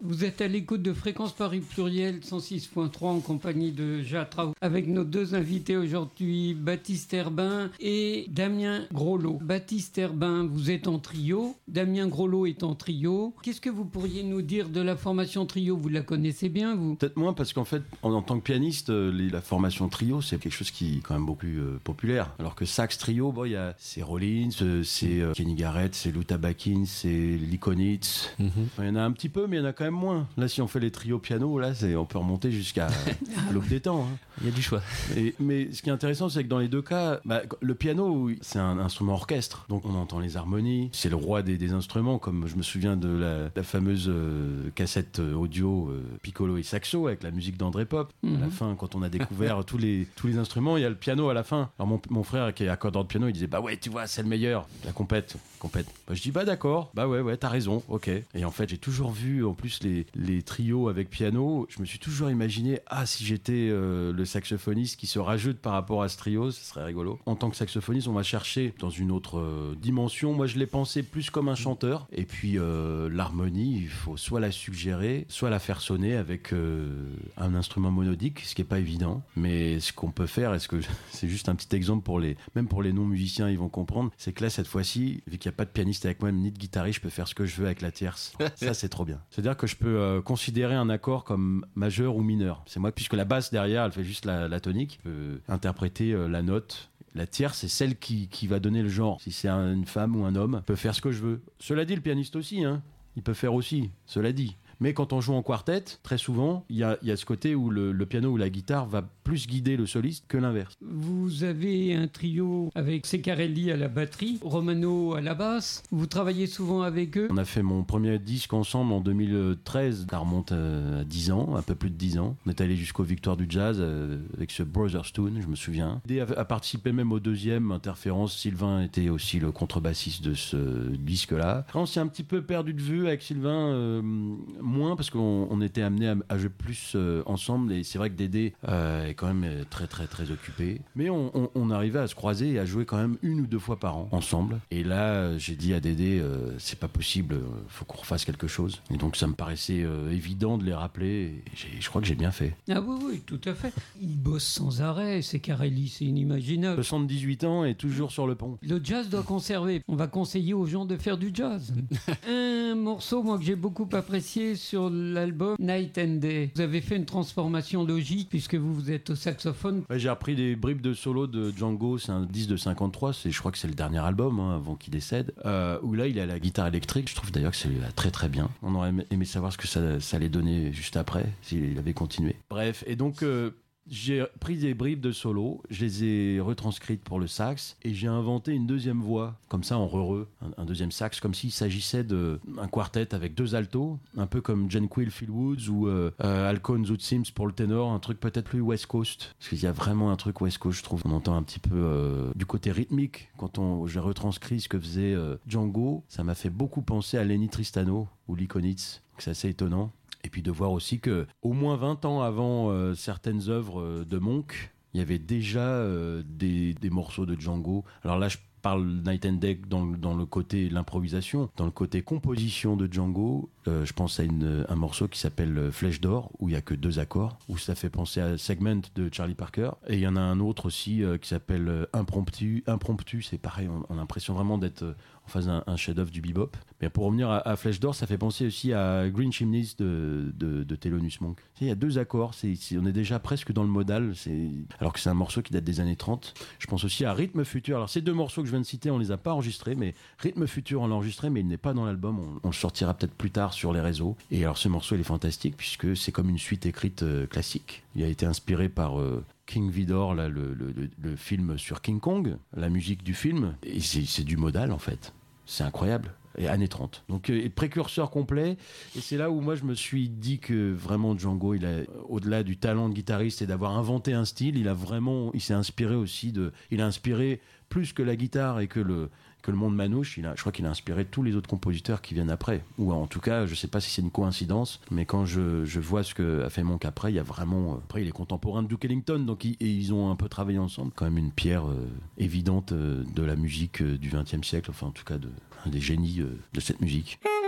Vous êtes à l'écoute de Fréquence Paris Pluriel 106.3 en compagnie de Jatra avec nos deux invités aujourd'hui, Baptiste Herbin et Damien Groslot. Baptiste Herbin, vous êtes en trio, Damien Groslot est en trio. Qu'est-ce que vous pourriez nous dire de la formation trio? Vous la connaissez bien, vous? Peut-être moins, parce qu'en fait, en tant que pianiste, la formation trio, c'est quelque chose qui est quand même beaucoup plus populaire. Alors que sax trio, c'est Rollins, c'est Kenny Garrett, c'est Lou Tabakin, c'est Lee Konitz. Enfin, il y en a un petit peu, mais il y en a quand même moins. Là, si on fait les trios piano, là, on peut remonter jusqu'à l'aube des temps. Hein. Il y a du choix. Mais ce qui est intéressant, c'est que dans les deux cas, le piano, c'est un instrument orchestre. Donc on entend les harmonies. C'est le roi des instruments, comme je me souviens de la fameuse cassette audio piccolo et saxo avec la musique d'André Pop. À la fin, quand on a découvert tous les instruments, il y a le piano à la fin. Alors mon frère, qui est accordeur de piano, il disait ouais, tu vois, c'est le meilleur. La compète. Je dis d'accord. Ouais, t'as raison. Ok. Et en fait, j'ai toujours vu en plus les trios avec piano. Je me suis toujours imaginé, si j'étais le saxophoniste qui se rajoute par rapport à ce trio, ce serait rigolo. En tant que saxophoniste, on va chercher dans une autre dimension. Moi, je l'ai pensé plus comme un chanteur. Et puis l'harmonie, il faut soit la suggérer, soit la faire sonner avec un instrument monodique, ce qui est pas évident. Mais ce qu'on peut faire, c'est juste un petit exemple même pour les non-musiciens, ils vont comprendre, c'est que là, cette fois-ci, vu qu'il n'y a pas de pianiste avec moi, ni de guitariste, je peux faire ce que je veux avec la tierce. Ça, c'est trop bien. C'est-à-dire que je peux considérer un accord comme majeur ou mineur. C'est moi, puisque la basse derrière, elle fait juste la tonique, je peux interpréter la note. La tierce, c'est celle qui va donner le genre. Si c'est une femme ou un homme, je peux faire ce que je veux. Cela dit, le pianiste aussi, hein. Il peut faire aussi, cela dit. Mais quand on joue en quartet, très souvent, il y a ce côté où le piano ou la guitare va plus guider le soliste que l'inverse. Vous avez un trio avec Ceccarelli à la batterie, Romano à la basse. Vous travaillez souvent avec eux. On a fait mon premier disque ensemble en 2013. Ça remonte à 10 ans, un peu plus de 10 ans. On est allé jusqu'aux Victoires du Jazz avec ce Brothers Tune, je me souviens. Il a participé même au deuxième Interférence. Sylvain était aussi le contrebassiste de ce disque-là. Après, on s'est un petit peu perdu de vue avec Sylvain. Moins parce qu'on était amené à jouer plus ensemble, et c'est vrai que Dédé est quand même très très très occupé, mais on arrivait à se croiser et à jouer quand même 1 ou 2 fois par an ensemble. Et là j'ai dit à Dédé c'est pas possible, faut qu'on refasse quelque chose, et donc ça me paraissait évident de les rappeler, et je crois que j'ai bien fait. Ah oui, tout à fait. Il bosse sans arrêt, Ceccarelli, c'est inimaginable. 78 ans et toujours sur le pont. Le jazz doit conserver. On va conseiller aux gens de faire du jazz. Un morceau, moi, que j'ai beaucoup apprécié sur l'album Night and Day. Vous avez fait une transformation logique puisque vous êtes au saxophone. Ouais, j'ai repris des bribes de solo de Django, c'est un disque de 53, je crois que c'est le dernier album avant qu'il décède, où là il a la guitare électrique. Je trouve d'ailleurs que c'est très très bien. On aurait aimé savoir ce que ça allait donner juste après, s'il avait continué. Bref, et donc j'ai pris des bribes de solo, je les ai retranscrites pour le sax, et j'ai inventé une deuxième voix, comme ça en re-re, un deuxième sax, comme s'il s'agissait d'un quartet avec 2 altos, un peu comme Janquil Phil Woods ou Alcon Zoot Sims pour le ténor, un truc peut-être plus West Coast, parce qu'il y a vraiment un truc West Coast, je trouve. On entend un petit peu du côté rythmique quand j'ai retranscrit ce que faisait Django. Ça m'a fait beaucoup penser à Lenny Tristano ou Lee Konitz, c'est assez étonnant. Et puis de voir aussi que, au moins 20 ans avant certaines œuvres de Monk, il y avait déjà des morceaux de Django. Alors là, je parle Night and Day dans le côté l'improvisation, dans le côté composition de Django. Je pense à un morceau qui s'appelle Flèche d'or, où il y a que 2 accords, où ça fait penser à Segment de Charlie Parker. Et il y en a un autre aussi qui s'appelle Impromptu. C'est pareil, on a l'impression vraiment d'être en face d'un chef-d'œuvre du bebop. Mais pour revenir à Flèche d'or, ça fait penser aussi à Green Chimneys de Thelonious Monk. Il y a 2 accords, on est déjà presque dans le modal, alors que c'est un morceau qui date des années 30. Je pense aussi à Rythme Futur. Alors ces 2 morceaux que je viens de citer, on les a pas enregistrés, mais Rythme Futur, on l'a enregistré, mais il n'est pas dans l'album. On le sortira peut-être plus tard sur les réseaux. Et alors ce morceau, il est fantastique, puisque c'est comme une suite écrite classique. Il a été inspiré par King Vidor, là, le film sur King Kong, la musique du film, et c'est du modal en fait. C'est incroyable. Et années 30. Donc précurseur complet, et c'est là où moi je me suis dit que vraiment Django, au-delà du talent de guitariste et d'avoir inventé un style, il s'est inspiré aussi il a inspiré plus que la guitare et que le monde manouche, je crois qu'il a inspiré tous les autres compositeurs qui viennent après. Ou en tout cas, je sais pas si c'est une coïncidence, mais quand je vois ce que a fait Monk après, il y a vraiment... Après, il est contemporain de Duke Ellington, donc ils ont un peu travaillé ensemble. Quand même une pierre évidente de la musique du XXe siècle, enfin en tout cas un des génies de cette musique.